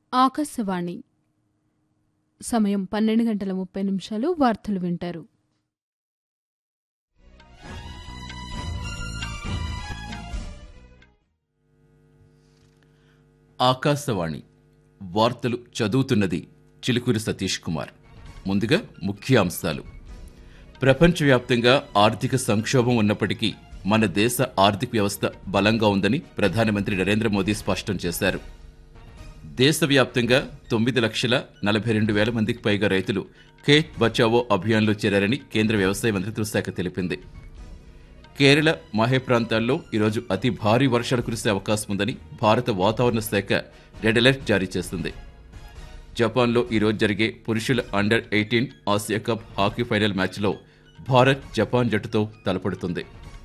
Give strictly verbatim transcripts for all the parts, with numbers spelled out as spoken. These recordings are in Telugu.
ఆకాశవాణి సమయం పన్నెండు గంటల ముప్పై నిమిషాలు. వార్తలు వింటారు. ఆకాశవాణి వార్తలు చదువుతున్నది చిలుకూరి సతీష్ కుమార్. ముందుగా ముఖ్యాంశాలు. ప్రపంచవ్యాప్తంగా ఆర్థిక సంక్షోభం ఉన్నప్పటికీ మన దేశ ఆర్థిక వ్యవస్థ బలంగా ఉందని ప్రధానమంత్రి నరేంద్ర మోదీ స్పష్టం చేశారు. దేశవ్యాప్తంగా తొమ్మిది లక్షల నలభై రెండు వేల మందికి పైగా రైతులు ఖేత్ బచావో అభియాన్లో చేరారని కేంద్ర వ్యవసాయ మంత్రిత్వ శాఖ తెలిపింది. కేరళ మాహే ప్రాంతాల్లో ఈరోజు అతి భారీ వర్షాలు కురిసే అవకాశం ఉందని భారత వాతావరణ శాఖ రెడ్ అలర్ట్ జారీ చేసింది. జపాన్లో ఈరోజు జరిగే పురుషుల under eighteen Asia cup hockey final మ్యాచ్లో భారత్ జపాన్ జట్టుతో తలపడుతుంది.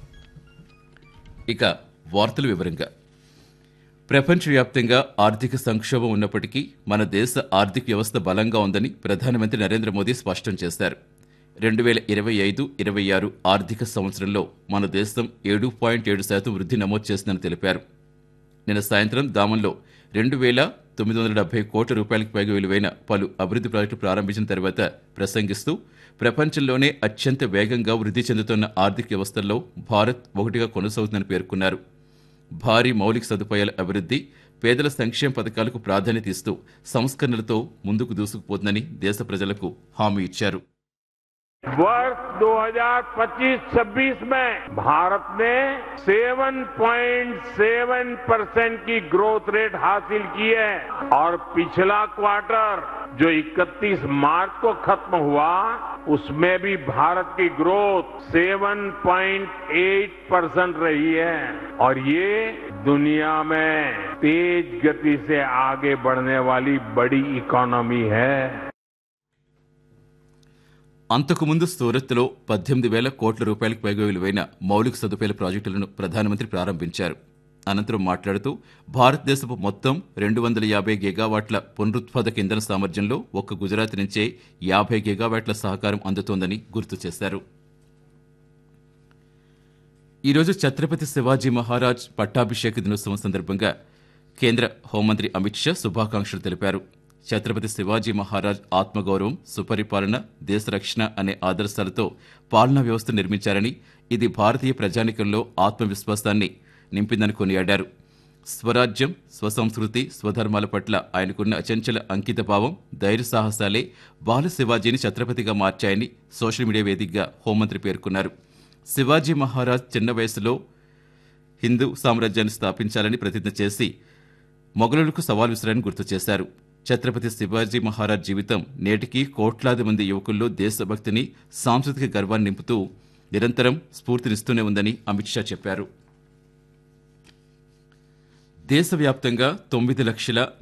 ఇక వార్తల వివరంగా. ప్రపంచవ్యాప్తంగా ఆర్థిక సంక్షోభం ఉన్నప్పటికీ మన దేశ ఆర్థిక వ్యవస్థ బలంగా ఉందని ప్రధానమంత్రి నరేంద్ర మోదీ స్పష్టం చేశారు. రెండు వేల ఇరవై ఐదు ఇరవై ఆరు ఆర్థిక సంవత్సరంలో మన దేశం ఏడు పాయింట్ ఏడు శాతం వృద్ధి నమోదు చేసిందని తెలిపారు. నిన్న సాయంత్రం దామన్లో రెండు వేల తొమ్మిది వందల డెబ్బై కోట్ల రూపాయలకు పైగా విలువైన పలు అభివృద్ధి ప్రాజెక్టులు ప్రారంభించిన తర్వాత ప్రసంగిస్తూ ప్రపంచంలోనే అత్యంత వేగంగా వృద్ధి చెందుతున్న ఆర్థిక వ్యవస్థల్లో భారత్ ఒకటిగా కొనసాగుతుందని పేర్కొన్నారు. భారీ మౌలిక సదుపాయాల అభివృద్ధి, పేదల సంక్షేమ పథకాలకు ప్రాధాన్యత ఇస్తూ సంస్కరణలతో ముందుకు దూసుకుపోతుందని దేశ ప్రజలకు హామీ ఇచ్చారు. वर्ष दो हज़ार पच्चीस छब्बीस में भारत ने सात पॉइंट सात परसेंट की ग्रोथ रेट हासिल की है और पिछला क्वार्टर जो इकतीस मार्च को खत्म हुआ उसमें भी भारत की ग्रोथ सात पॉइंट आठ परसेंट रही है और ये दुनिया में तेज गति से आगे बढ़ने वाली बड़ी इकोनॉमी है. అంతకుముందు సూరత్లో పద్దెనిమిది వేల కోట్ల రూపాయలకు పైగా విలువైన మౌలిక సదుపాయాల ప్రాజెక్టులను ప్రధానమంత్రి ప్రారంభించారు. అనంతరం మాట్లాడుతూ భారతదేశపు మొత్తం రెండు వందల యాభై గిగావాట్ల పునరుత్పాదక ఇంధన సామర్థ్యంలో ఒక్క గుజరాత్ నుంచే యాభై గిగావాట్ల సహకారం అందుతోందని గుర్తు చేశారు. ఈరోజు ఛత్రపతి శివాజీ మహారాజ్ పట్టాభిషేక దినోత్సవం సందర్భంగా కేంద్ర హోంమంత్రి అమిత్ షా శుభాకాంక్షలు తెలిపారు. ఛత్రపతి శివాజీ మహారాజ్ ఆత్మగౌరవం, సుపరిపాలన, దేశ రక్షణ అనే ఆదర్శాలతో పాలనా వ్యవస్థ నిర్మించారని, ఇది భారతీయ ప్రజానీకంలో ఆత్మవిశ్వాసాన్ని నింపిందని కొనియాడారు. స్వరాజ్యం, స్వసంస్కృతి, స్వధర్మాల పట్ల ఆయనకున్న అచంచల అంకితభావం, ధైర్య సాహసాలే బాల శివాజీని ఛత్రపతిగా మార్చాయని సోషల్ మీడియా వేదికగా హోంమంత్రి పేర్కొన్నారు. శివాజీ మహారాజ్ చిన్న వయసులో హిందూ సామ్రాజ్యాన్ని స్థాపించాలని ప్రతిజ్ఞ చేసి మొఘలులకు సవాల్ విసిరారని గుర్తు చేశారు. ఛత్రపతి శివాజీ మహారాజ్ జీవితం నేటికీ కోట్లాది మంది యువకుల్లో దేశభక్తిని, సాంస్కృతిక గర్వాన్ని నింపుతూ నిరంతరం స్ఫూర్తినిస్తూనే ఉందని అమిత్ షా చెప్పారు. దేశవ్యాప్తంగా తొమ్మిది లక్షల